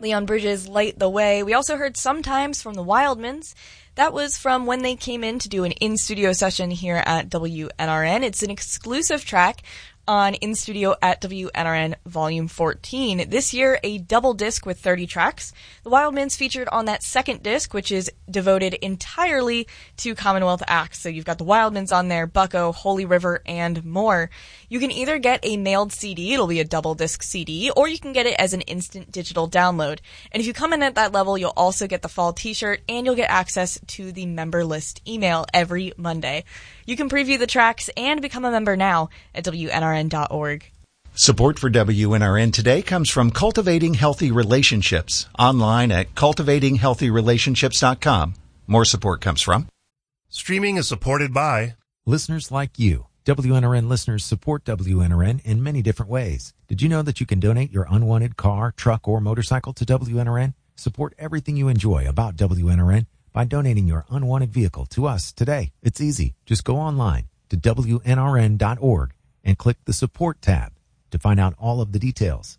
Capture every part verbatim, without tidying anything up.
Leon Bridges, Light the Way. We also heard Sometimes from the Wildmans. That was from when they came in to do an in-studio session here at W N R N. It's an exclusive track on In Studio at W N R N Volume fourteen. This year, a double disc with thirty tracks. The Wildmans featured on that second disc, which is devoted entirely to Commonwealth acts. So you've got the Wildmans on there, Bucko, Holy River, and more. You can either get a mailed C D, it'll be a double disc C D, or you can get it as an instant digital download. And if you come in at that level, you'll also get the fall t-shirt, and you'll get access to the member list email every Monday. You can preview the tracks and become a member now at W N R N dot org. Support for W N R N today comes from Cultivating Healthy Relationships, online at cultivating healthy relationships dot com. More support comes from Streaming is supported by listeners like you. W N R N listeners support W N R N in many different ways. Did you know that you can donate your unwanted car, truck, or motorcycle to W N R N? Support everything you enjoy about W N R N by donating your unwanted vehicle to us today. It's easy. Just go online to W N R N dot org and click the Support tab to find out all of the details.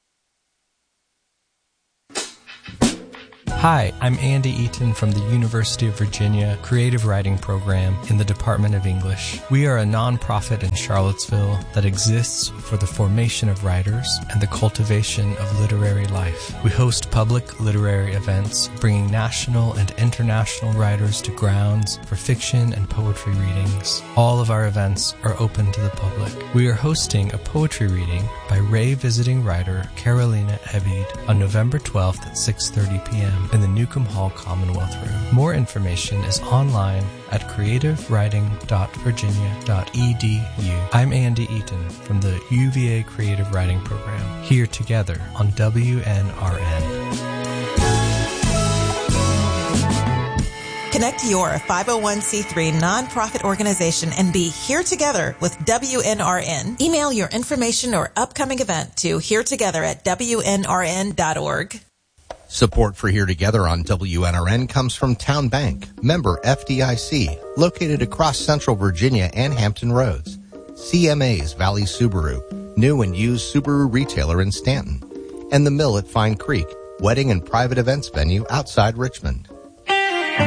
Hi, I'm Andy Eaton from the University of Virginia Creative Writing Program in the Department of English. We are a nonprofit in Charlottesville that exists for the formation of writers and the cultivation of literary life. We host public literary events, bringing national and international writers to grounds for fiction and poetry readings. All of our events are open to the public. We are hosting a poetry reading by Ray visiting writer Carolina Ebede on November twelfth at six thirty p.m. in the Newcomb Hall Commonwealth Room. More information is online at creative writing dot virginia dot e d u. I'm Andy Eaton from the U V A Creative Writing Program, here together on W N R N. Connect your five oh one c three nonprofit organization and be here together with W N R N. Email your information or upcoming event to here together at W N R N dot org. Support for Here Together on W N R N comes from Town Bank, member F D I C, located across Central Virginia and Hampton Roads. C M A's Valley Subaru, new and used Subaru retailer in Stanton. And The Mill at Fine Creek, wedding and private events venue outside Richmond.